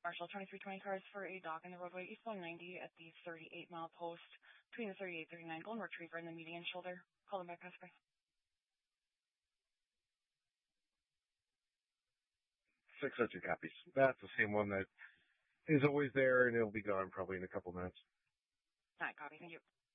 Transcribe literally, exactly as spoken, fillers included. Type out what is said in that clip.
Marshall twenty-three twenty cars for a dog in the roadway east one ninety at the thirty-eight mile post between the thirty-eight thirty-nine golden retriever and the median shoulder. Call them back, passerby. six oh two copies. That's the same one that is always there, and it'll be gone probably in a couple minutes. All right, copy. Thank you.